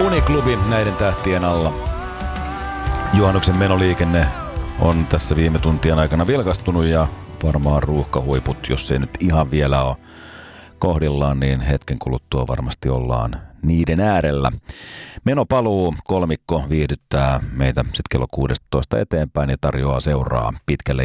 Uniklubi näiden tähtien alla. Juhannuksen menoliikenne on tässä viime tuntien aikana vilkastunut ja varmaan ruuhkahuiput, jos ei nyt ihan vielä ole kohdillaan, niin hetken kuluttua varmasti ollaan niiden äärellä. Menopaluu kolmikko viihdyttää meitä sitten kello 16 eteenpäin ja tarjoaa seuraa pitkälle